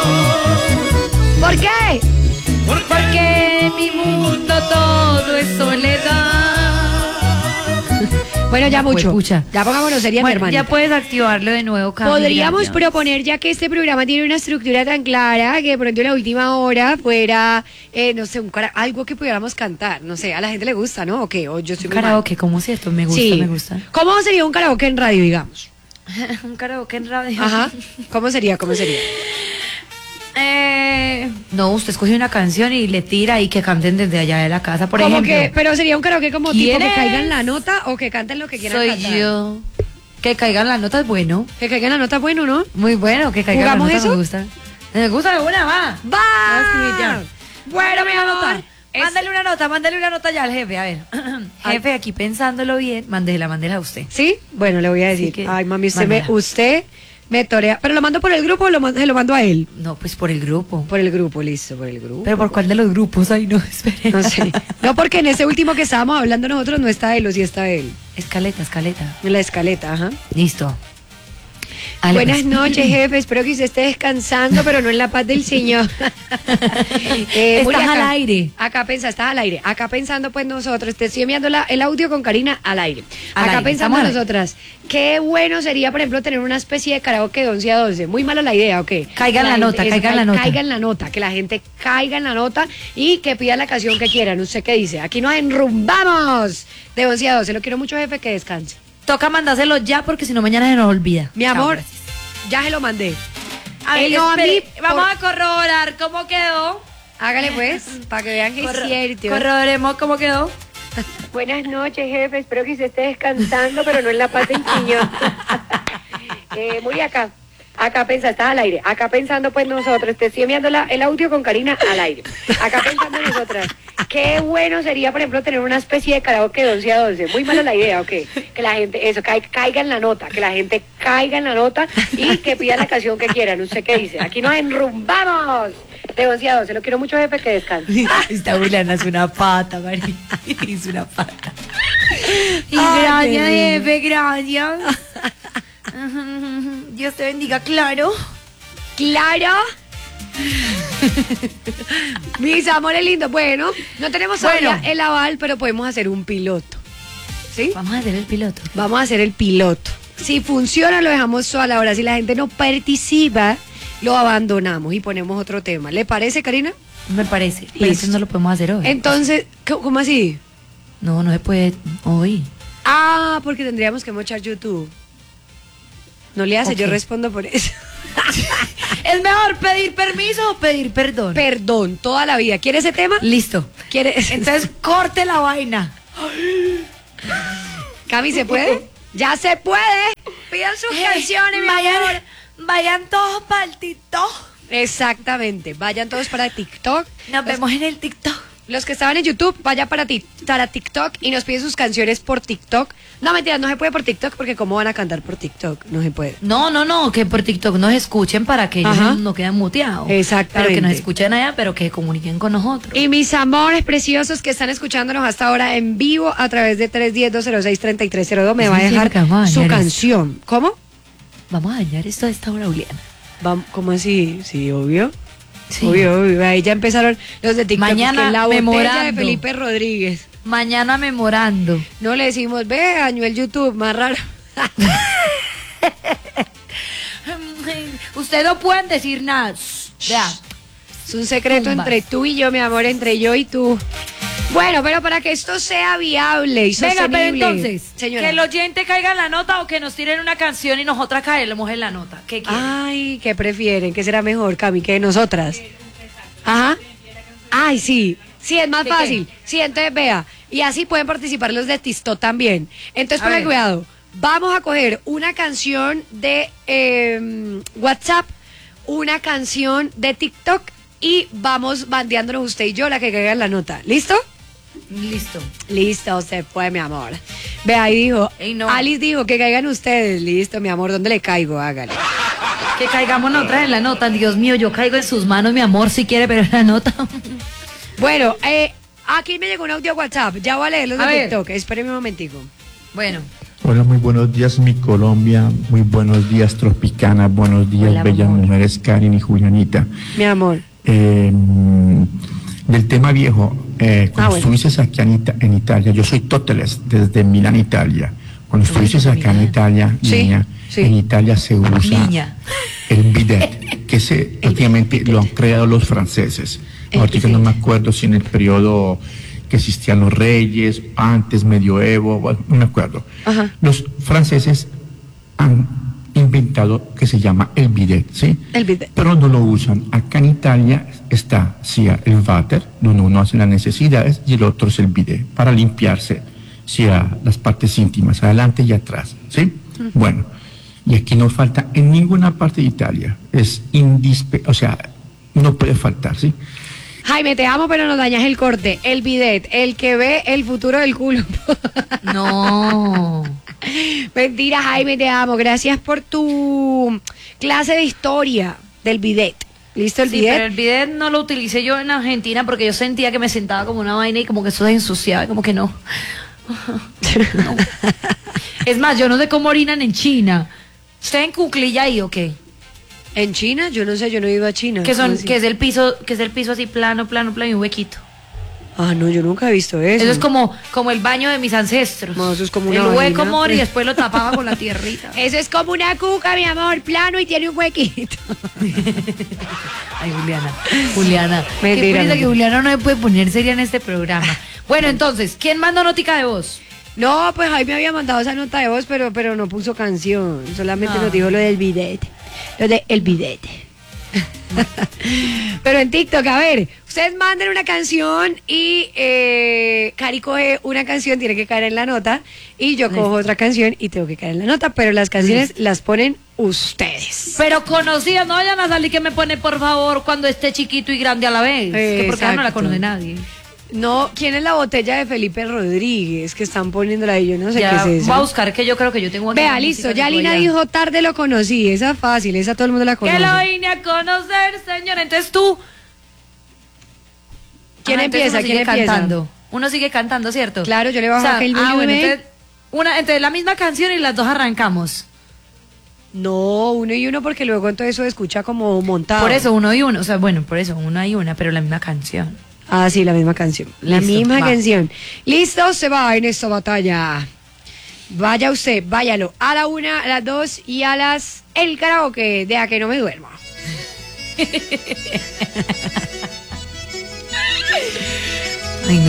¿Por qué? Porque en mi mundo todo es soledad. Bueno, ya mucho. Pucha. Ya pongámonos serias, mi hermanita. Ya puedes activarlo de nuevo, Camila. Podríamos proponer, ya que este programa tiene una estructura tan clara, que de pronto en la última hora fuera, no sé, algo que pudiéramos cantar. No sé, a la gente le gusta, ¿no? ¿O qué? O yo soy Un muy karaoke, ¿cómo es cierto? Me gusta, sí. me gusta. ¿Cómo sería un karaoke en radio, digamos? Un karaoke en radio. Ajá. ¿Cómo sería? ¿Cómo sería? No, usted escoge una canción y le tira y que canten desde allá de la casa, por Como ejemplo. que, pero sería un karaoke como tipo ¿Quién que es? caigan la nota o que canten lo que quieran Soy cantar. yo. Que caigan las notas, bueno. Que caigan la nota, bueno, ¿no? Muy bueno, que caigan las ¿Jugamos notas, eso? me gusta. Me gusta de una, va. ¡Va! Bueno, mi amor. nota. Mándale una nota ya al jefe, a ver. Jefe, aquí pensándolo bien, mándela a usted. ¿Sí? Bueno, le voy a decir. que Ay, mami, mándala. usted me torea. ¿Pero lo mando por el grupo o se lo mando a él? No, pues por el grupo. Por el grupo, listo, por el grupo. ¿Pero por cuál de los grupos? Ay, no, espere. No sé. No, porque en ese último que estábamos hablando nosotros no está él, o sí está él. Escaleta. En la escaleta, ajá. Listo. Dale, Buenas pues. noches, jefe. Espero que usted esté descansando, pero no en la paz del Señor. Muri, Estás al aire. Estás al aire. Acá pensando, pues nosotros, te estoy enviando el audio con Karina al aire. Al Acá aire, pensando estamos al aire. nosotras, qué bueno sería, por ejemplo, tener una especie de karaoke de 11 a 12. Muy mala la idea, ¿ok? Caiga en la nota, caiga en la nota. Caiga en la nota, que la gente caiga en la nota y que pida la canción que quieran. ¿Usted qué dice? Aquí nos enrumbamos de 11 a 12. Lo quiero mucho, jefe, que descanse. Toca mandárselo ya porque si no mañana se nos olvida. Mi Chao, amor, gracias. ya se lo mandé. A ver, Él no a mí, espere, vamos a corroborar cómo quedó. Hágale pues, para que vean que es cierto. Corroboremos cómo quedó. Buenas noches, jefe. Espero que se esté descansando, pero no en la paz del Señor. Muy acá. Acá estás al aire. Acá pensando, pues nosotros, te estoy enviando el audio con Karina al aire. Acá pensando nosotras, qué bueno sería, por ejemplo, tener una especie de karaoke de 11 a 12. Muy mala la idea, ¿ok? Que la gente, caiga en la nota, que la gente caiga en la nota y que pida la canción que quieran. ¿Usted qué dice? Aquí nos enrumbamos de 11 a 12. Lo quiero mucho, jefe, que descanse. Esta Juliana es una pata, María. Es una pata. Y Ay, gracias, qué jefe, gracias. Dios te bendiga, claro. Claro. Mis amores lindos. Bueno, no tenemos todavía el aval, pero podemos hacer un piloto. ¿Sí? Vamos a hacer el piloto. Vamos a hacer el piloto. Si funciona, lo dejamos solo a la hora. Si la gente no participa, lo abandonamos y ponemos otro tema. ¿Le parece, Karina? Me parece. Pero Listo. eso no lo podemos hacer hoy. Entonces, ¿cómo así? No se puede hoy. Ah, porque tendríamos que mochar YouTube. No le hace, Ok. yo respondo por eso. ¿Es mejor pedir permiso o pedir perdón? Perdón, toda la vida. ¿Quiere ese tema? Listo. ¿Quiere? Entonces corte la vaina. Cami, ¿se puede? ¡Ya se puede! Pidan sus canciones, mi amor. Vayan todos para el TikTok. Exactamente. Vayan todos para TikTok. Nos vemos en el TikTok. Los que estaban en YouTube, vaya para TikTok y nos piden sus canciones por TikTok. No, mentira, no se puede por TikTok porque ¿cómo van a cantar por TikTok? No se puede. No, que por TikTok nos escuchen para que ellos Ajá. no queden muteados. Exactamente. Pero que nos escuchen allá, pero que se comuniquen con nosotros. Y mis amores preciosos que están escuchándonos hasta ahora en vivo a través de 310-206-3302, me Eso va a sí dejar que vamos a su dañar canción. ¿Cómo? Vamos a dañar esto a esta hora, Juliana. ¿Cómo así? Sí, obvio. Sí. Obvio. Ahí ya empezaron los de TikTok. Mañana que la botella de memorando. Felipe Rodríguez. Mañana memorando. No le decimos, ve, dañó el YouTube, más raro. Ustedes no pueden decir nada. Vea. Es un secreto Tumbas. entre tú y yo, mi amor, entre yo y tú. Bueno, pero para que esto sea viable y Venga, sostenible. pero entonces, señora. que el oyente caiga en la nota o que nos tiren una canción y nosotras caemos en la nota. ¿Qué quieren? Ay, ¿qué prefieren? ¿Qué será mejor, Cami, que nosotras? Ajá. Ay, sí. Sí, es más ¿Qué, fácil. Sí, entonces vea. Y así pueden participar los de TikTok también. Entonces, A ponle ver. cuidado. Vamos a coger una canción de WhatsApp, una canción de TikTok y vamos bandeándonos usted y yo la que caiga en la nota. ¿Listo? Listo. Listo, se fue, mi amor. Ve, ahí dijo. Ey, no. Alice dijo que caigan ustedes. Listo, mi amor. ¿Dónde le caigo? Hágale. Que caigamos nosotras en la nota. Dios mío, yo caigo en sus manos, mi amor, si quiere, pero en la nota. Bueno, aquí me llegó un audio a WhatsApp. Ya voy a leerlos de A ver. TikTok. Espéreme un momentico. Bueno. Hola, muy buenos días, mi Colombia. Muy buenos días, Tropicana. Buenos días, Hola, bellas amor. mujeres, Karen y Julianita. Mi amor. Del tema viejo, cuando bueno. estuviste aquí en Italia, yo soy Toteles, desde Milán, Italia. Cuando estuviste acá en Italia, Sí, niña, sí. en Italia se usa Niña. el bidet, que prácticamente lo han creado los franceses. Ahorita no me acuerdo si en el periodo que existían los reyes, antes, medioevo, bueno, no me acuerdo. Ajá. Los franceses han inventado que se llama el bidet, ¿sí? El bidet. Pero no lo usan. Acá en Italia está, sí, el váter, donde uno hace las necesidades, y el otro es el bidet, para limpiarse, sí, las partes íntimas, adelante y atrás, ¿sí? Bueno, y aquí no falta en ninguna parte de Italia, es o sea, no puede faltar, ¿sí? Jaime, te amo, pero nos dañas el corte. El bidet, el que ve el futuro del culo. No. Mentira, Jaime, te amo. Gracias por tu clase de historia del bidet. ¿Listo el Sí, bidet? pero el bidet no lo utilicé yo en Argentina porque yo sentía que me sentaba como una vaina y como que eso se ensuciaba, y como que no. No. Es más, yo no sé cómo orinan en China. ¿Usted en cuclilla ahí o qué? En China, yo no sé, yo no iba a China. Que ¿Cómo así? es el piso así plano y un huequito. Ah, no, yo nunca he visto eso. Eso es como el baño de mis ancestros. No, eso es como una el hueco vagina. mor y después lo tapaba con la tierrita. Eso es como una cuca, mi amor, plano y tiene un huequito. Ay, Juliana. Qué Mentira, pena que mentira. Juliana no me puede poner seria en este programa. Bueno, entonces, ¿quién mandó notica de voz? No, pues Jaime había mandado esa nota de voz, pero no puso canción. Solamente nos dijo lo del bidet. Lo de el bidet. Pero en TikTok, a ver, ustedes manden una canción y Cari coge una canción, tiene que caer en la nota, y yo cojo otra canción y tengo que caer en la nota, pero las canciones las ponen ustedes. Pero conocida, no vayan a salir que me pone por favor cuando esté chiquito y grande a la vez. Que porque ya no la Exacto. conoce nadie. No, ¿quién es la botella de Felipe Rodríguez que están poniéndola ahí? Yo no sé Ya, qué es eso. voy a buscar que yo creo que yo tengo aquí. Vea, una listo, música ya que Lina voy a- dijo tarde lo conocí, esa es fácil, esa todo el mundo la conoce. Que lo vine a conocer, señora. Entonces tú. ¿Quién Entonces empieza? uno sigue ¿Quién empieza? cantando. Uno sigue cantando, ¿cierto? Claro, yo le bajo aquel bueno, volumen. entonces la misma canción y las dos arrancamos. No, uno y uno porque luego entonces eso escucha como montado. Por eso uno y uno, o sea, bueno, por eso uno y una, pero la misma canción. Ah, sí, la misma canción. La Listo, misma va. canción. Listo, se va en esta batalla. Vaya usted, váyalo. A la una, a las dos y a las... El karaoke de A que no me duermo. Ay, no.